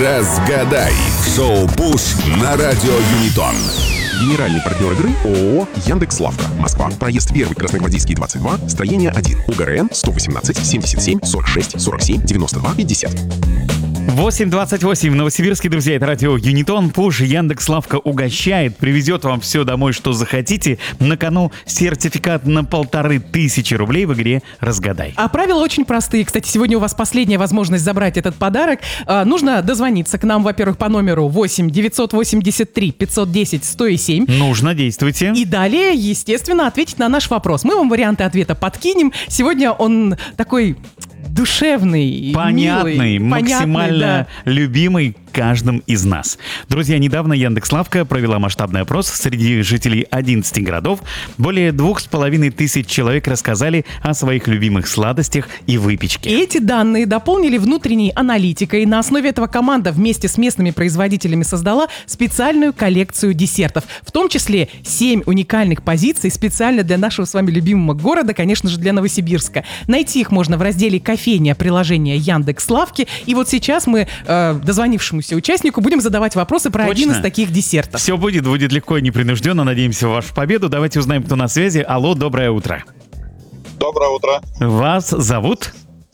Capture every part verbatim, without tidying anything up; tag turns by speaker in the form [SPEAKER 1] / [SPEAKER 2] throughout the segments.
[SPEAKER 1] Разгадай. Шоу «Пуш» на радио Юнитон.
[SPEAKER 2] Генеральный партнер игры ООО «Яндекс.Лавка». Москва. Проезд первый, Красногвардейский, двадцать два, строение один. УГРН сто восемнадцать семьдесят семь сорок шесть сорок семь девяносто два пятьдесят.
[SPEAKER 3] восемь двадцать восемь в Новосибирске, друзья, это радио Юнитон. Пуш, Яндекс.Лавка угощает, привезет вам все домой, что захотите. На кону сертификат на полторы тысячи рублей в игре «Разгадай».
[SPEAKER 4] А правила очень простые. Кстати, сегодня у вас последняя возможность забрать этот подарок. А, нужно дозвониться к нам, во-первых, по номеру восемь девятьсот восемьдесят три пятьсот десять сто семь.
[SPEAKER 3] Нужно, действуйте.
[SPEAKER 4] И далее, естественно, ответить на наш вопрос. Мы вам варианты ответа подкинем. Сегодня он такой душевный,
[SPEAKER 3] понятный,
[SPEAKER 4] милый,
[SPEAKER 3] максимально
[SPEAKER 4] понятный, да.
[SPEAKER 3] любимый каждым из нас. Друзья, недавно Яндекс.Лавка провела масштабный опрос среди жителей одиннадцати городов. Более двух с половиной тысяч человек рассказали о своих любимых сладостях и выпечке.
[SPEAKER 4] И эти данные дополнили внутренней аналитикой. На основе этого команда вместе с местными производителями создала специальную коллекцию десертов. В том числе семь уникальных позиций специально для нашего с вами любимого города, конечно же, для Новосибирска. Найти их можно в разделе «Кофейня» приложения Яндекс.Лавки. И вот сейчас мы э, дозвонившемуся участнику будем задавать вопросы про
[SPEAKER 3] Точно.
[SPEAKER 4] один из таких десертов.
[SPEAKER 3] Все будет, будет легко и непринужденно. Надеемся в вашу победу. Давайте узнаем, кто на связи. Алло, доброе утро.
[SPEAKER 5] Доброе утро.
[SPEAKER 3] Вас зовут?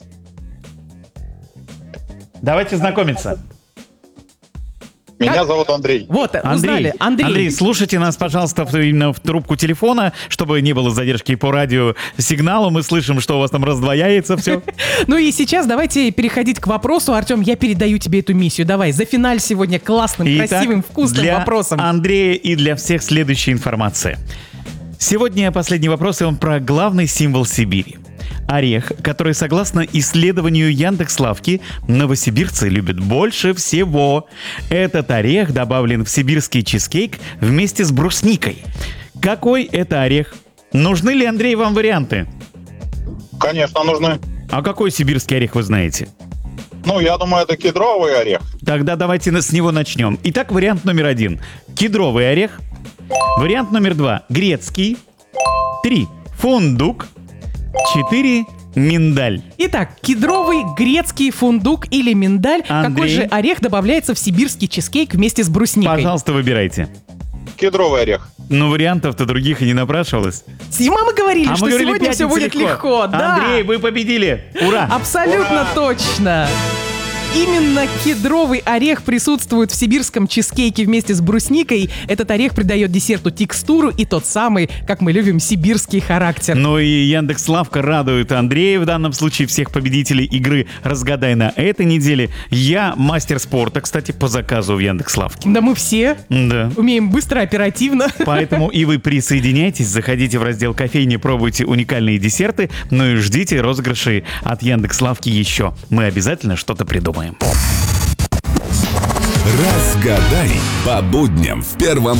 [SPEAKER 3] Давайте знакомиться.
[SPEAKER 5] Меня зовут Андрей.
[SPEAKER 4] Вот,
[SPEAKER 3] Андрей,
[SPEAKER 4] узнали. Андрей.
[SPEAKER 3] Андрей, слушайте нас, пожалуйста, в, именно в трубку телефона, чтобы не было задержки по радиосигналу. Мы слышим, что у вас там раздвояется все.
[SPEAKER 4] Ну и сейчас давайте переходить к вопросу. Артем, я передаю тебе эту миссию. Давай, зафиналь сегодня классным,
[SPEAKER 3] Итак,
[SPEAKER 4] красивым, вкусным
[SPEAKER 3] для
[SPEAKER 4] вопросом.
[SPEAKER 3] Андрея и для всех следующая информация. Сегодня последний вопрос, и он про главный символ Сибири. Орех, который, согласно исследованию Яндекс.Лавки, новосибирцы любят больше всего. Этот орех добавлен в сибирский чизкейк вместе с брусникой. Какой это орех? Нужны ли, Андрей, вам варианты?
[SPEAKER 5] Конечно, нужны.
[SPEAKER 3] А какой сибирский орех вы знаете?
[SPEAKER 5] Ну, я думаю, это кедровый орех.
[SPEAKER 3] Тогда давайте с него начнем. Итак, вариант номер один. Кедровый орех. Вариант номер два. Грецкий. Три. Фундук. Четыре. Миндаль.
[SPEAKER 4] Итак, кедровый, грецкий, фундук или миндаль.
[SPEAKER 3] Андрей.
[SPEAKER 4] Какой же орех добавляется в сибирский чизкейк вместе с брусникой?
[SPEAKER 3] Пожалуйста, выбирайте.
[SPEAKER 5] Кедровый орех.
[SPEAKER 3] Ну, вариантов-то других и не напрашивалось.
[SPEAKER 4] Сима, мы говорили,
[SPEAKER 3] А
[SPEAKER 4] что
[SPEAKER 3] мы говорили,
[SPEAKER 4] сегодня все
[SPEAKER 3] пятница
[SPEAKER 4] будет легко. Да.
[SPEAKER 3] Андрей, вы победили. Ура!
[SPEAKER 4] Абсолютно
[SPEAKER 5] Ура!
[SPEAKER 4] точно. Именно кедровый орех присутствует в сибирском чизкейке вместе с брусникой. Этот орех придает десерту текстуру и тот самый, как мы любим, сибирский характер.
[SPEAKER 3] Ну и Яндекс.Лавка радует Андрея, в данном случае всех победителей игры «Разгадай» на этой неделе. Я мастер спорта, кстати, по заказу в Яндекс.Лавке.
[SPEAKER 4] Да мы все
[SPEAKER 3] Да.
[SPEAKER 4] умеем быстро, оперативно.
[SPEAKER 3] Поэтому и вы присоединяйтесь, заходите в раздел «Кофейни», пробуйте уникальные десерты, ну и ждите розыгрышей от Яндекс.Лавки еще. Мы обязательно что-то придумаем.
[SPEAKER 1] Разгадай по будням в Первом